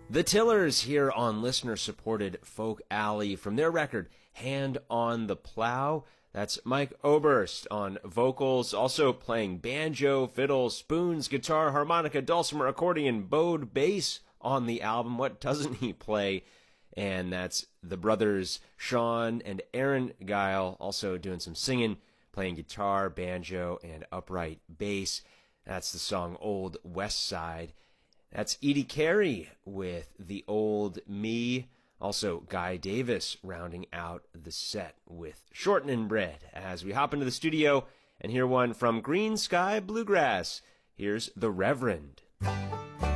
The Tillers here on listener-supported Folk Alley from their record, Hand on the Plow. That's Mike Oberst on vocals, also playing banjo, fiddle, spoons, guitar, harmonica, dulcimer, accordion, bowed bass on the album. What doesn't he play? And that's the brothers Sean and Aaron Guile, also doing some singing, playing guitar, banjo, and upright bass. That's the song Old West Side. That's Edie Carey with The Old Me. Also, Guy Davis rounding out the set with Shortening Bread as we hop into the studio and hear one from Green Sky Bluegrass. Here's The Reverend.